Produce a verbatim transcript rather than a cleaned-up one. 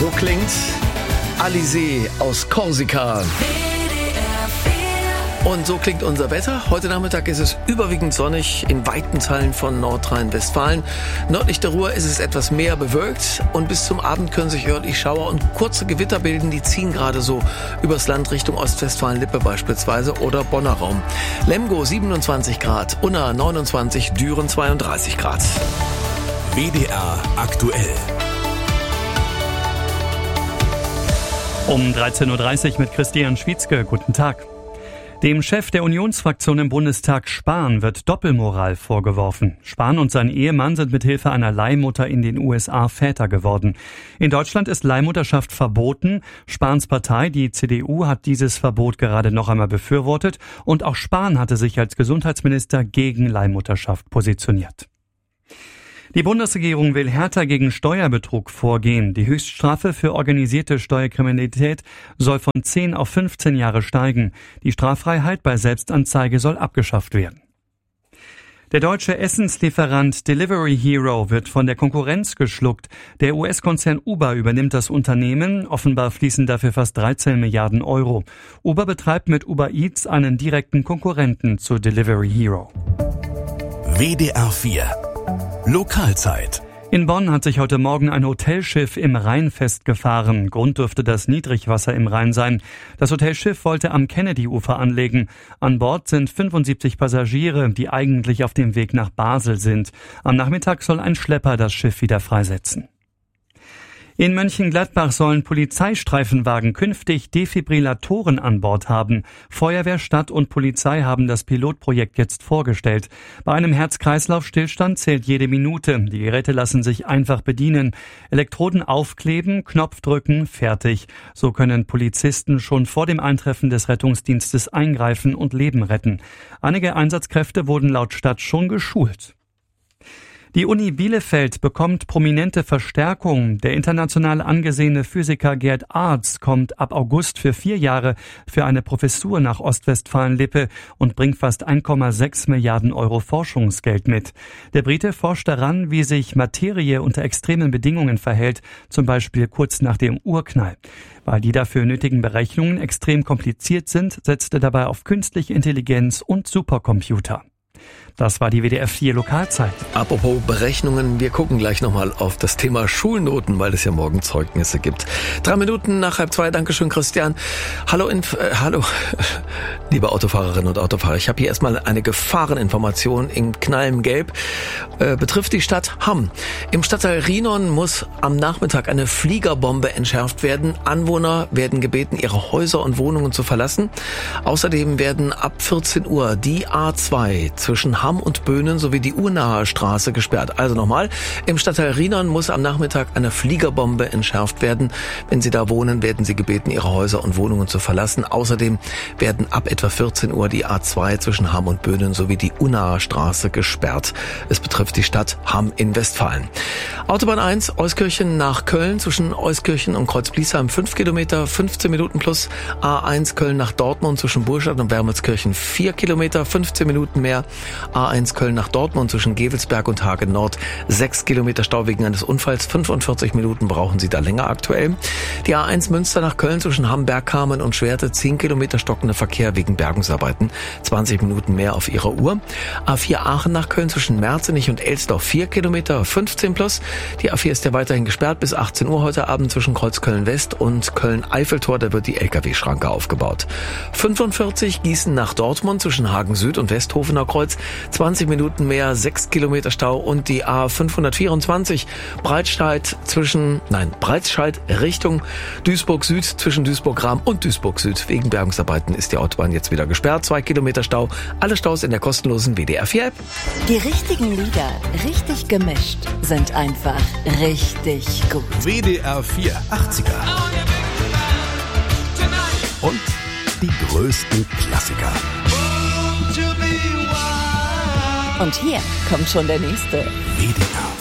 So klingt Alizé aus Korsika. Und so klingt unser Wetter. Heute Nachmittag ist es überwiegend sonnig in weiten Teilen von Nordrhein-Westfalen. Nördlich der Ruhr ist es etwas mehr bewölkt und bis zum Abend können sich örtlich Schauer und kurze Gewitter bilden. Die ziehen gerade so übers Land Richtung Ostwestfalen-Lippe beispielsweise oder Bonner Raum. Lemgo siebenundzwanzig Grad, Unna neunundzwanzig, Düren zweiunddreißig Grad. W D R aktuell. Um dreizehn Uhr dreißig mit Christian Schwietzke. Guten Tag. Dem Chef der Unionsfraktion im Bundestag, Spahn, wird Doppelmoral vorgeworfen. Spahn und sein Ehemann sind mit Hilfe einer Leihmutter in den U S A Väter geworden. In Deutschland ist Leihmutterschaft verboten. Spahns Partei, die C D U, hat dieses Verbot gerade noch einmal befürwortet. Und auch Spahn hatte sich als Gesundheitsminister gegen Leihmutterschaft positioniert. Die Bundesregierung will härter gegen Steuerbetrug vorgehen. Die Höchststrafe für organisierte Steuerkriminalität soll von zehn auf fünfzehn Jahre steigen. Die Straffreiheit bei Selbstanzeige soll abgeschafft werden. Der deutsche Essenslieferant Delivery Hero wird von der Konkurrenz geschluckt. Der U S-Konzern Uber übernimmt das Unternehmen. Offenbar fließen dafür fast dreizehn Milliarden Euro. Uber betreibt mit Uber Eats einen direkten Konkurrenten zu Delivery Hero. W D R vier Lokalzeit. In Bonn hat sich heute Morgen ein Hotelschiff im Rhein festgefahren. Grund dürfte das Niedrigwasser im Rhein sein. Das Hotelschiff wollte am Kennedy-Ufer anlegen. An Bord sind fünfundsiebzig Passagiere, die eigentlich auf dem Weg nach Basel sind. Am Nachmittag soll ein Schlepper das Schiff wieder freisetzen. In Mönchengladbach sollen Polizeistreifenwagen künftig Defibrillatoren an Bord haben. Feuerwehr, Stadt und Polizei haben das Pilotprojekt jetzt vorgestellt. Bei einem Herz-Kreislauf-Stillstand zählt jede Minute. Die Geräte lassen sich einfach bedienen. Elektroden aufkleben, Knopf drücken, fertig. So können Polizisten schon vor dem Eintreffen des Rettungsdienstes eingreifen und Leben retten. Einige Einsatzkräfte wurden laut Stadt schon geschult. Die Uni Bielefeld bekommt prominente Verstärkung. Der international angesehene Physiker Gerd Arz kommt ab August für vier Jahre für eine Professur nach Ostwestfalen-Lippe und bringt fast eins Komma sechs Milliarden Euro Forschungsgeld mit. Der Brite forscht daran, wie sich Materie unter extremen Bedingungen verhält, zum Beispiel kurz nach dem Urknall. Weil die dafür nötigen Berechnungen extrem kompliziert sind, setzt er dabei auf künstliche Intelligenz und Supercomputer. Das war die W D R vier Lokalzeit. Apropos Berechnungen, wir gucken gleich nochmal auf das Thema Schulnoten, weil es ja morgen Zeugnisse gibt. Drei Minuten nach halb zwei, Dankeschön Christian. Hallo, Inf- äh, hallo, liebe Autofahrerinnen und Autofahrer. Ich habe hier erstmal eine Gefahreninformation in knallgelb. Äh, betrifft die Stadt Hamm. Im Stadtteil Rienon muss am Nachmittag eine Fliegerbombe entschärft werden. Anwohner werden gebeten, ihre Häuser und Wohnungen zu verlassen. Außerdem werden ab vierzehn Uhr die A zwei zwischen Hamm und Böhnen sowie die Urnaher Straße gesperrt. Also nochmal, im Stadtteil Rienon muss am Nachmittag eine Fliegerbombe entschärft werden. Wenn Sie da wohnen, werden Sie gebeten, Ihre Häuser und Wohnungen zu verlassen. Außerdem werden ab etwa vierzehn Uhr die A zwei zwischen Hamm und Böhnen sowie die Urnaher Straße gesperrt. Es betrifft die Stadt Hamm in Westfalen. Autobahn eins, Euskirchen nach Köln, zwischen Euskirchen und Kreuzbliesheim fünf Kilometer, fünfzehn Minuten plus. A eins Köln nach Dortmund zwischen Burstadt und Wermelskirchen vier Kilometer, fünfzehn Minuten mehr. A eins Köln nach Dortmund zwischen Gevelsberg und Hagen Nord sechs Kilometer Stau wegen eines Unfalls. fünfundvierzig Minuten brauchen Sie da länger aktuell. Die A eins Münster nach Köln zwischen Hamm-Bergkamen und Schwerte zehn Kilometer stockender Verkehr wegen Bergungsarbeiten. zwanzig Minuten mehr auf Ihrer Uhr. A vier Aachen nach Köln zwischen Merzenich und Elsdorf vier Kilometer, fünfzehn plus. Die A vier ist ja weiterhin gesperrt bis achtzehn Uhr heute Abend zwischen Kreuzköln West und Köln-Eiffeltor. Da wird die L K W-Schranke aufgebaut. fünfundvierzig Gießen nach Dortmund zwischen Hagen Süd und Westhofener Kreuz. zwanzig Minuten mehr, sechs Kilometer Stau. Und die A fünfhundertvierundzwanzig Breitscheid zwischen, nein, Breitscheid Richtung Duisburg Süd zwischen Duisburg-Rahm und Duisburg Süd. Wegen Bergungsarbeiten ist die Autobahn jetzt wieder gesperrt. Zwei Kilometer Stau. Alle Staus in der kostenlosen W D R vier App. Die richtigen Lieder, richtig gemischt, sind einfach richtig gut. W D R vier achtziger. Und die größten Klassiker. Und hier kommt schon der nächste. W D R